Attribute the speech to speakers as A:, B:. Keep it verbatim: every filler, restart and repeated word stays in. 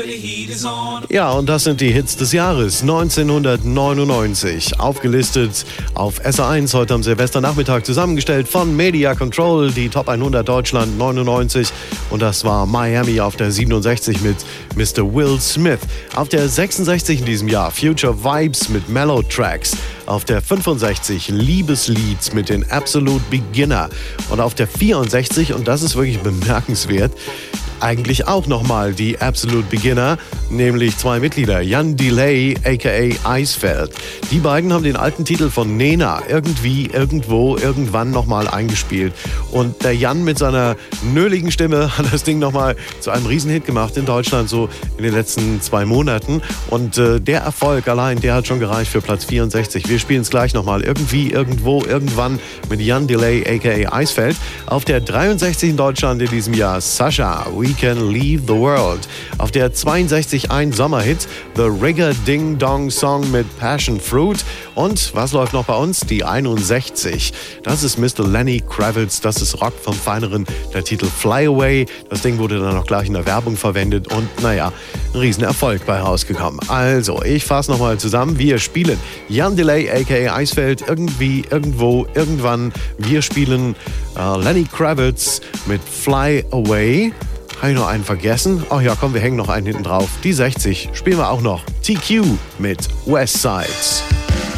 A: Ja, und das sind die Hits des Jahres neunzehnhundertneunundneunzig. Aufgelistet auf S R eins heute am Silvesternachmittag, zusammengestellt von Media Control, die Top hundert Deutschland neunundneunzig. Und das war Miami auf der siebenundsechzig mit Mister Will Smith. Auf der sechsundsechzig in diesem Jahr Future Vibes mit Mellow Tracks. Auf der fünfundsechzig Liebeslieds mit den Absolute Beginner. Und auf der vierundsechzig, und das ist wirklich bemerkenswert, eigentlich auch nochmal die Absolute Beginner, nämlich zwei Mitglieder, Jan Delay aka Eisfeld. Die beiden haben den alten Titel von Nena irgendwie, irgendwo, irgendwann nochmal eingespielt. Und der Jan mit seiner nöligen Stimme hat das Ding nochmal zu einem Riesenhit gemacht in Deutschland, so in den letzten zwei Monaten. Und äh, der Erfolg allein, der hat schon gereicht für Platz vierundsechzig. Wir spielen es gleich nochmal. Irgendwie, irgendwo, irgendwann mit Jan Delay aka Eisfeld. Auf der dreiundsechzig in Deutschland in diesem Jahr Sasha, We Can Leave the World. Auf der zweiundsechzig ein Sommerhit, The Rigger Ding Dong Song mit Passion Fruit. Und was läuft noch bei uns? Die einundsechzig. Das ist Mister Lenny Kravitz, das ist Rock vom Feineren, der Titel Fly Away. Das Ding wurde dann auch gleich in der Werbung verwendet und naja, ein Riesenerfolg bei rausgekommen. Also, ich fasse nochmal zusammen. Wir spielen Jan Delay aka Eisfeld, irgendwie, irgendwo, irgendwann. Wir spielen äh, Lenny Kravitz mit Fly Away. Habe ich noch einen vergessen? Ach ja, komm, wir hängen noch einen hinten drauf. Die sechzig spielen wir auch noch. T Q mit Westside.